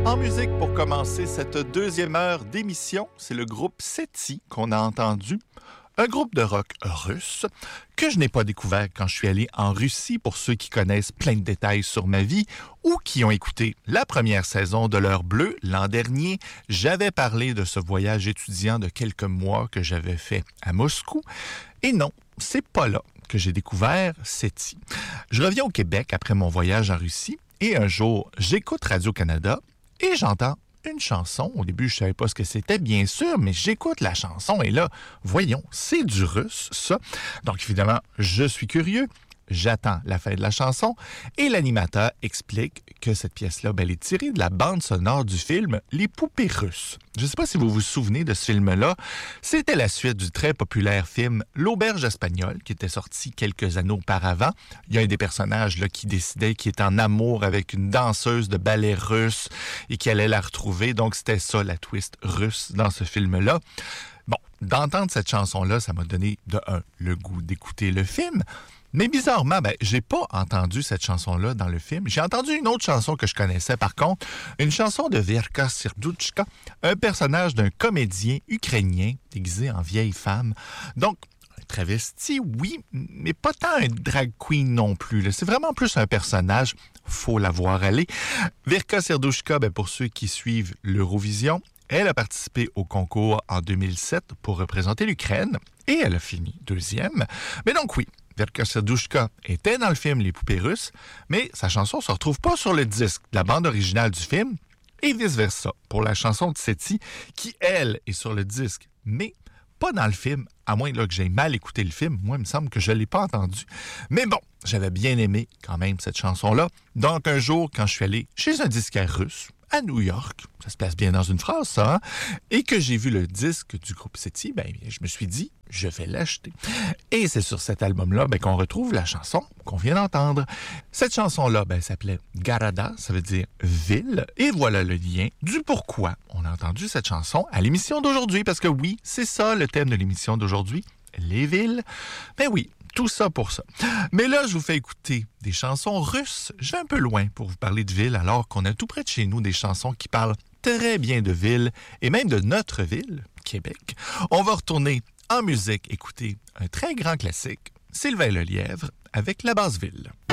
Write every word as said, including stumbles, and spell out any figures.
En musique, pour commencer cette deuxième heure d'émission, c'est le groupe SETI qu'on a entendu. Un groupe de rock russe que je n'ai pas découvert quand je suis allé en Russie, pour ceux qui connaissent plein de détails sur ma vie ou qui ont écouté la première saison de l'Heure Bleue l'an dernier. J'avais parlé de ce voyage étudiant de quelques mois que j'avais fait à Moscou. Et non, c'est pas là que j'ai découvert SETI. Je reviens au Québec après mon voyage en Russie et un jour, j'écoute Radio-Canada et j'entends une chanson. Au début, je ne savais pas ce que c'était, bien sûr, mais j'écoute la chanson et là, voyons, c'est du russe, ça. Donc, évidemment, je suis curieux. J'attends la fin de la chanson et l'animateur explique que cette pièce-là, ben, elle est tirée de la bande sonore du film Les Poupées russes. Je ne sais pas si vous vous souvenez de ce film-là. C'était la suite du très populaire film L'Auberge espagnole, qui était sorti quelques années auparavant. Il y a un des personnages là, qui décidait qu'il était en amour avec une danseuse de ballet russe et qu'il allait la retrouver. Donc, c'était ça, la twist russe dans ce film-là. Bon, d'entendre cette chanson-là, ça m'a donné, de un, le goût d'écouter le film. Mais bizarrement, ben, j'ai pas entendu cette chanson-là dans le film. J'ai entendu une autre chanson que je connaissais, par contre, une chanson de Verka Serduchka, un personnage d'un comédien ukrainien déguisé en vieille femme. Donc, un travesti, oui, mais pas tant un drag queen non plus, là. C'est vraiment plus un personnage, faut la voir aller. Verka Serduchka, ben, pour ceux qui suivent l'Eurovision, elle a participé au concours en deux mille sept pour représenter l'Ukraine et elle a fini deuxième. Mais donc oui, Verka Serduchka était dans le film Les Poupées russes, mais sa chanson ne se retrouve pas sur le disque de la bande originale du film et vice-versa pour la chanson de SETI qui, elle, est sur le disque, mais pas dans le film, à moins là, que j'aie mal écouté le film. Moi, il me semble que je ne l'ai pas entendu. Mais bon, j'avais bien aimé quand même cette chanson-là. Donc un jour, quand je suis allé chez un disquaire russe, à New York, ça se place bien dans une phrase, ça, hein? Et que j'ai vu le disque du groupe SETI, ben, je me suis dit, je vais l'acheter. Et c'est sur cet album-là ben, qu'on retrouve la chanson qu'on vient d'entendre. Cette chanson-là ben, s'appelait Garada, ça veut dire ville. Et voilà le lien du pourquoi on a entendu cette chanson à l'émission d'aujourd'hui. Parce que oui, c'est ça le thème de l'émission d'aujourd'hui, les villes. Ben oui, tout ça pour ça. Mais là, je vous fais écouter des chansons russes. Je vais un peu loin pour vous parler de ville, alors qu'on a tout près de chez nous des chansons qui parlent très bien de ville, et même de notre ville, Québec. On va retourner en musique, écouter un très grand classique, Sylvain Lelièvre, avec La Basse-Ville.